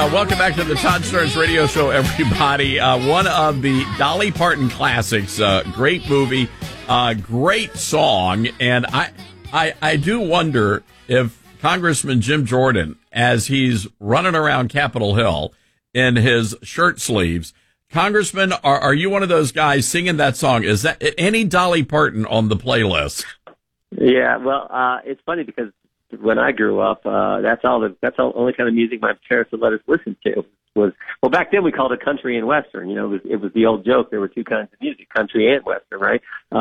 welcome back to the Todd Starnes Radio Show, everybody. One of the Dolly Parton classics. Great movie, great song, and I do wonder if Congressman Jim Jordan, as he's running around Capitol Hill in his shirt sleeves, Congressman, are you one of those guys singing that song? Is that any Dolly Parton on the playlist? Yeah, well, it's funny because when I grew up, that's all only kind of music my parents would let us listen to was, well, back then we called it country and western. You know, it was the old joke. There were two kinds of music, country and western, right?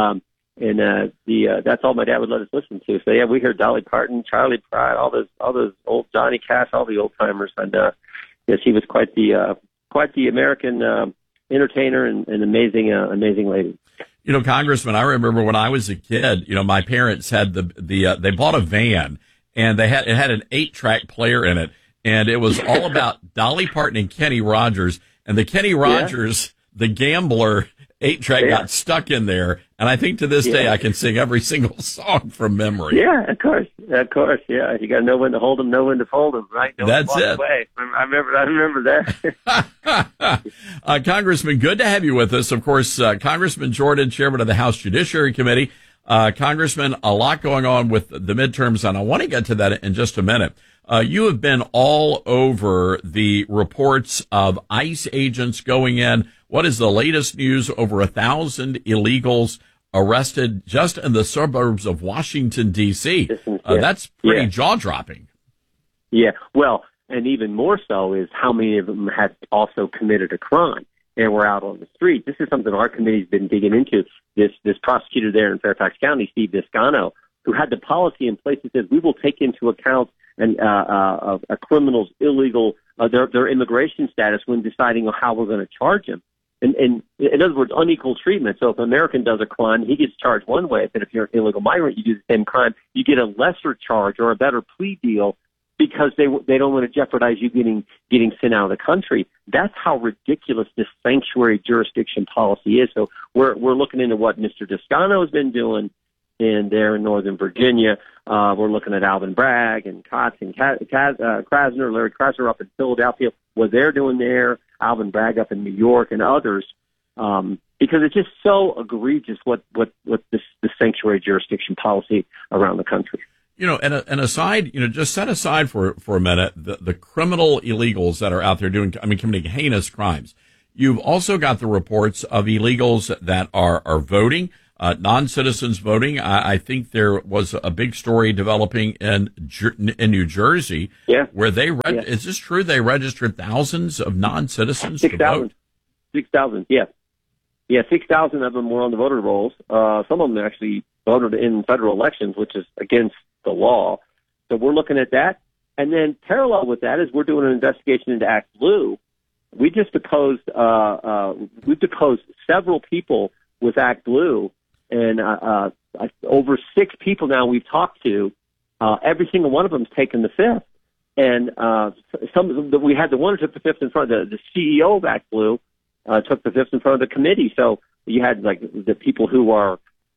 That's all my dad would let us listen to. So yeah, we heard Dolly Parton, Charlie Pride, all those old Johnny Cash, all the old timers. And yeah, she was quite the American entertainer and amazing lady. You know, Congressman, I remember when I was a kid, you know, my parents had they bought a van, and it had an 8-track player in it, and it was all about Dolly Parton and Kenny Rogers, and the Kenny Rogers, The Gambler 8-track got stuck in there, and I think to this day I can sing every single song from memory. Yeah, of course, yeah. You got to know when to hold them, know when to fold them, right? That's it. Away. I remember that. Congressman, good to have you with us. Of course, Congressman Jordan, chairman of the House Judiciary Committee. Congressman, a lot going on with the midterms, and I want to get to that in just a minute. You have been all over the reports of ICE agents going in. What is the latest news? Over 1,000 illegals arrested just in the suburbs of Washington, D.C. That's pretty jaw-dropping. Yeah, well, and even more so is how many of them had also committed a crime and were out on the street. This is something our committee's been digging into. This prosecutor there in Fairfax County, Steve Viscano, who had the policy in place that says we will take into account a criminal's illegal their immigration status when deciding on how we're going to charge him. And in other words, unequal treatment. So if an American does a crime, he gets charged one way. But if you're an illegal migrant, you do the same crime, you get a lesser charge or a better plea deal because they don't want to jeopardize you getting sent out of the country. That's how ridiculous this sanctuary jurisdiction policy is. So we're looking into what Mr. Descano has been doing there in Northern Virginia. We're looking at Alvin Bragg and Kotz and Krasner, Larry Krasner up in Philadelphia, what they're doing there, Alvin Bragg up in New York and others, because it's just so egregious what this sanctuary jurisdiction policy around the country. You know, and aside, you know, just set aside for a minute the criminal illegals that are out there committing heinous crimes. You've also got the reports of illegals that are voting, non-citizens voting. I think there was a big story developing in New Jersey, where is this true? They registered thousands of non-citizens to vote. 6,000, yeah. 6,000 of them were on the voter rolls. Some of them actually voted in federal elections, which is against the law. So we're looking at that. And then parallel with that is we're doing an investigation into Act Blue. We just deposed several people with Act Blue, and over 6 people now we've talked to. Every single one of them's taken the fifth. And some of them, we had the one who took the fifth in front of the CEO of Act Blue, took the fifth in front of the committee. So you had like the people who are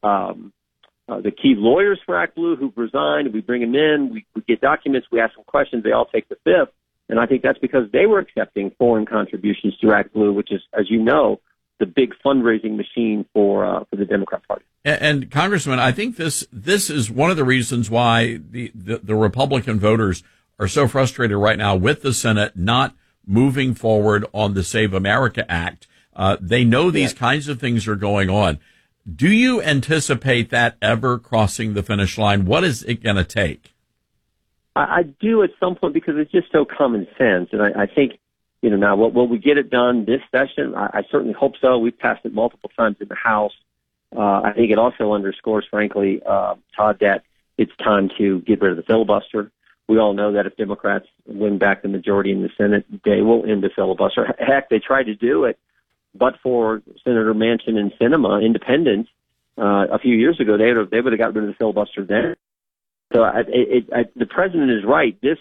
the key lawyers for Act Blue who've resigned. We bring them in, we get documents, we ask them questions, they all take the fifth. And I think that's because they were accepting foreign contributions to Act Blue, which is, as you know, the big fundraising machine for the Democrat Party. And Congressman, I think this is one of the reasons why the Republican voters are so frustrated right now with the Senate not moving forward on the Save America Act. They know these kinds of things are going on. Do you anticipate that ever crossing the finish line? What is it going to take? I do at some point, because it's just so common sense. And I think, you know, now, will we get it done this session? I certainly hope so. We've passed it multiple times in the House. I think it also underscores, frankly, Todd, that it's time to get rid of the filibuster. We all know that if Democrats win back the majority in the Senate, they will end the filibuster. Heck, they tried to do it, but for Senator Manchin and Sinema, independents, a few years ago, they would have got rid of the filibuster then. So the president is right. This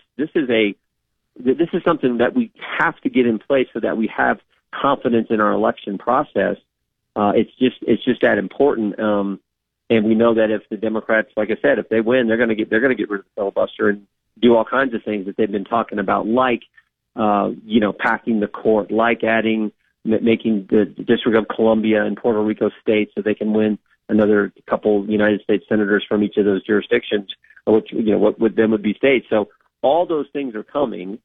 is something that we have to get in place so that we have confidence in our election process. It's just that important. And we know that if the Democrats, like I said, if they win, they're going to get rid of the filibuster and do all kinds of things that they've been talking about, like packing the court, like making the District of Columbia and Puerto Rico states so they can win another couple United States senators from each of those jurisdictions, which, what would then would be states. So all those things are coming.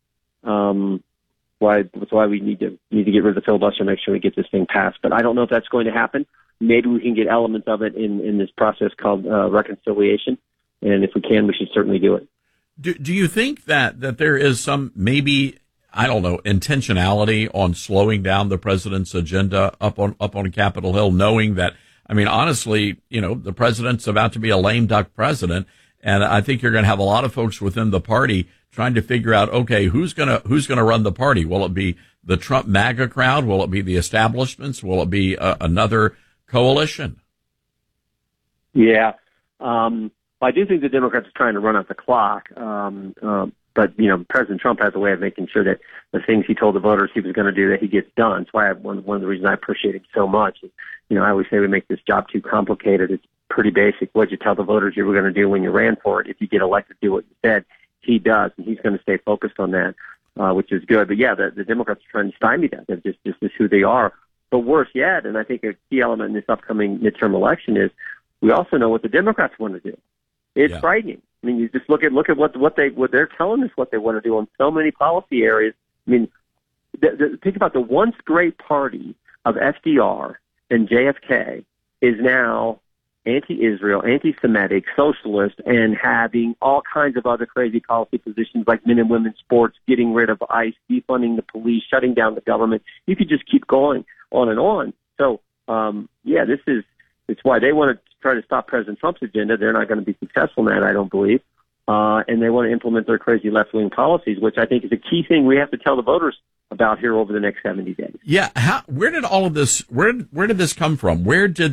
That's why we need to get rid of the filibuster and make sure we get this thing passed. But I don't know if that's going to happen. Maybe we can get elements of it in this process called reconciliation. And if we can, we should certainly do it. Do you think that there is some, maybe, I don't know, intentionality on slowing down the president's agenda up on Capitol Hill, knowing that, I mean, honestly, the president's about to be a lame duck president, and I think you're going to have a lot of folks within the party trying to figure out, okay, who's going to run the party? Will it be the Trump MAGA crowd? Will it be the establishments? Will it be another coalition? Yeah. I do think the Democrats are trying to run out the clock. But President Trump has a way of making sure that the things he told the voters he was going to do, that he gets done. That's why one of the reasons I appreciate him so much is, I always say we make this job too complicated. It's pretty basic. What did you tell the voters you were going to do when you ran for it? If you get elected, do what you said. He does, and he's going to stay focused on that, which is good. But yeah, the Democrats are trying to stymie that. That's just is who they are. But worse yet, and I think a key element in this upcoming midterm election is we also know what the Democrats want to do. It's frightening. I mean, you just look at what they're telling us what they want to do on so many policy areas. I mean, think about the once great party of FDR and JFK is now anti-Israel, anti-Semitic, socialist, and having all kinds of other crazy policy positions like men and women's sports, getting rid of ICE, defunding the police, shutting down the government. You could just keep going on and on. So, it's why they want to try to stop President Trump's agenda. They're not going to be successful in that, I don't believe. And they want to implement their crazy left-wing policies, which I think is a key thing we have to tell the voters about here over the next 70 days. Yeah. Where did all of this, where did this come from? Where did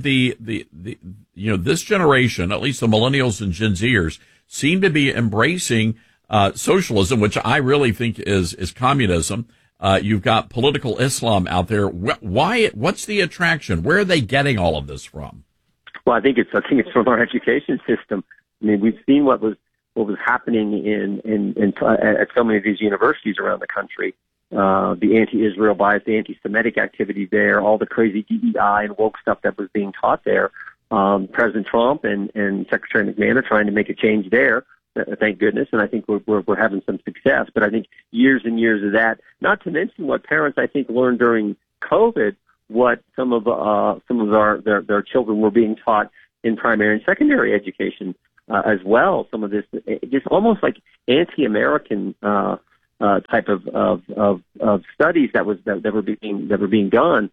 this generation, at least the millennials and Gen Zers, seem to be embracing socialism, which I really think is communism. You've got political Islam out there. What's the attraction? Where are they getting all of this from? Well, I think it's from our education system. I mean, we've seen what was happening at so many of these universities around the country. The anti-Israel bias, the anti-Semitic activity there, all the crazy DEI and woke stuff that was being taught there. President Trump and Secretary McMahon are trying to make a change there. Thank goodness, and I think we're having some success. But I think years and years of that, not to mention what parents I think learned during COVID, what some of their children were being taught in primary and secondary education as well. Some of this just almost like anti-American type of studies that were being done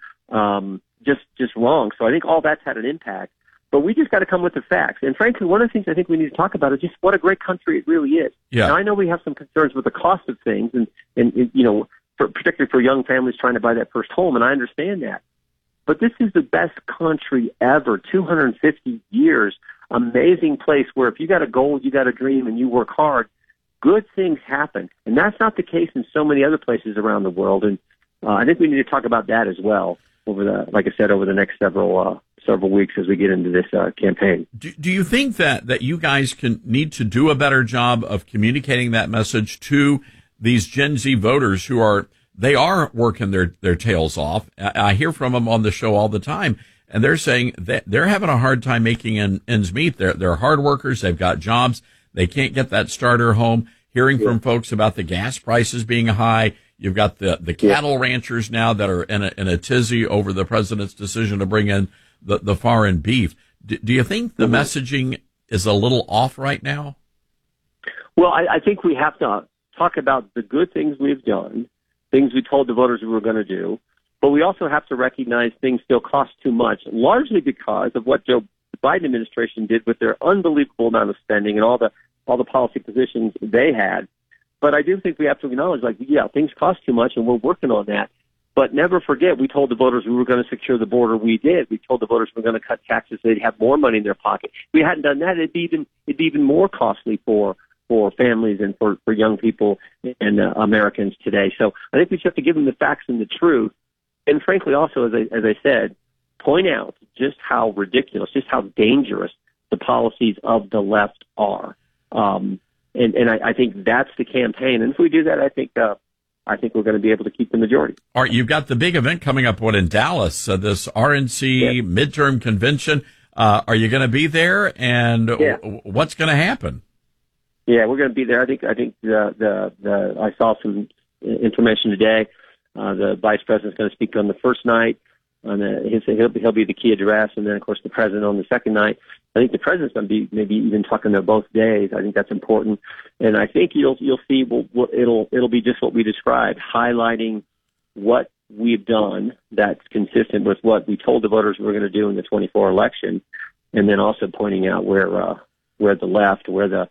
just wrong. So I think all that's had an impact. But we just got to come with the facts. And frankly, one of the things I think we need to talk about is just what a great country it really is. Yeah. Now, I know we have some concerns with the cost of things and particularly for young families trying to buy that first home, and I understand that. But this is the best country ever, 250 years, amazing place where if you got a goal, you got a dream, and you work hard, good things happen. And that's not the case in so many other places around the world. And I think we need to talk about that as well over the next several weeks as we get into this campaign. Do you think that you guys need to do a better job of communicating that message to these Gen Z voters who are working their tails off? I hear from them on the show all the time, and they're saying that they're having a hard time making ends meet. They're hard workers. They've got jobs. They can't get that starter home. Hearing from folks about the gas prices being high. You've got the cattle ranchers now that are in a tizzy over the president's decision to bring in the foreign beef. Do you think the messaging is a little off right now? Well, I think we have to talk about the good things we've done, things we told the voters we were going to do, but we also have to recognize things still cost too much, largely because of what the Biden administration did with their unbelievable amount of spending and all the policy positions they had. But I do think we have to acknowledge, things cost too much, and we're working on that. But never forget, we told the voters we were going to secure the border. We did. We told the voters we were going to cut taxes. They'd have more money in their pocket. If we hadn't done that, it'd be even more costly for families and for young people and Americans today. So I think we just have to give them the facts and the truth. And frankly, also, as I said, point out just how ridiculous, just how dangerous the policies of the left are. And I think that's the campaign. And if we do that, I think I think we're going to be able to keep the majority. All right, you've got the big event coming up, in Dallas, this RNC midterm convention. Are you going to be there, and what's going to happen? Yeah, we're going to be there. I think I saw some information today. The vice president's going to speak on the first night. He'll be the key address, and then of course the president on the second night. I think the president's going to be maybe even talking there both days. I think that's important, and I think you'll see it'll be just what we described, highlighting what we've done that's consistent with what we told the voters we were going to do in the 24 election, and then also pointing out where the left, where the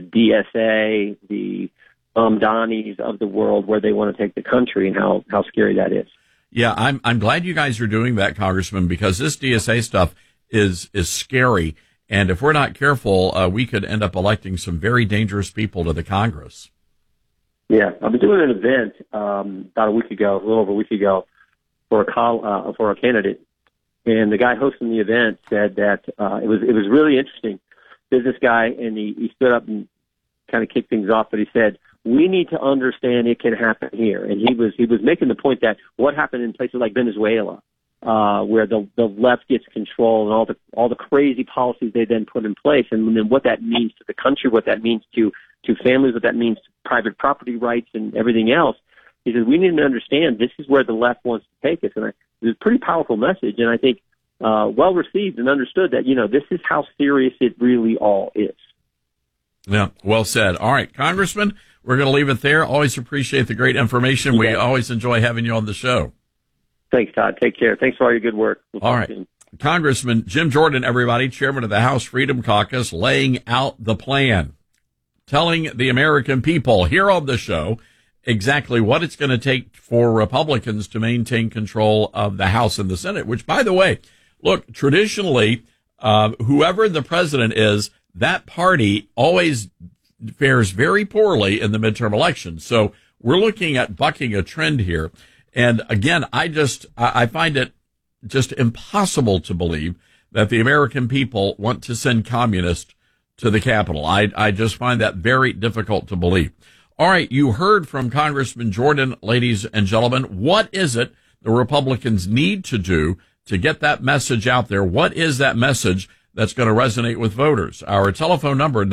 DSA, the Donnies of the world, where they want to take the country, and how scary that is. Yeah, I'm glad you guys are doing that, Congressman, because this DSA stuff is scary, and if we're not careful, we could end up electing some very dangerous people to the Congress. Yeah, I've been doing an event about a little over a week ago, for a candidate, and the guy hosting the event said that it was really interesting. Business guy, and he stood up and kind of kicked things off, but he said, we need to understand it can happen here. And he was making the point that what happened in places like Venezuela, where the left gets control and all the crazy policies they then put in place, and then what that means to the country, what that means to families, what that means to private property rights and everything else. He says we need to understand this is where the left wants to take us, and it was a pretty powerful message, and I think well received and understood that this is how serious it really all is. Yeah, well said. All right, Congressman, we're going to leave it there. Always appreciate the great information. We always enjoy having you on the show. Thanks, Todd. Take care. Thanks for all your good work. All right. Soon. Congressman Jim Jordan, everybody, chairman of the House Freedom Caucus, laying out the plan, telling the American people here on the show exactly what it's going to take for Republicans to maintain control of the House and the Senate, which, by the way, look, traditionally, whoever the president is, that party always fares very poorly in the midterm elections. So we're looking at bucking a trend here. And again, I find it just impossible to believe that the American people want to send communists to the Capitol. I just find that very difficult to believe. All right, you heard from Congressman Jordan, ladies and gentlemen. What is it the Republicans need to do to get that message out there? What is that message that's going to resonate with voters? Our telephone number,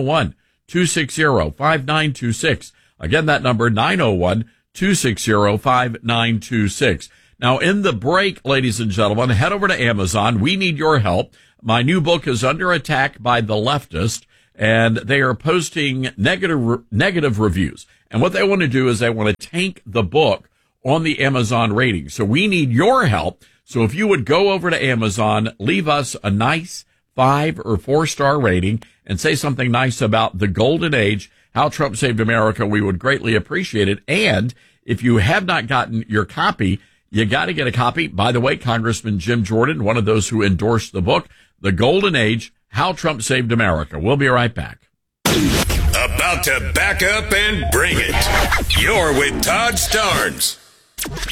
901-260-5926. Again, that number, 901-260-5926. Now, in the break, ladies and gentlemen, head over to Amazon. We need your help. My new book is under attack by the leftist, and they are posting negative reviews. And what they want to do is they want to tank the book on the Amazon rating. So we need your help. So if you would go over to Amazon, leave us a nice 5 or 4-star rating and say something nice about the golden age, how Trump saved America, we would greatly appreciate it. And if you have not gotten your copy, you got to get a copy. By the way, Congressman Jim Jordan, one of those who endorsed the book, The Golden Age, How Trump Saved America. We'll be right back. About to back up and bring it. You're with Todd Starnes.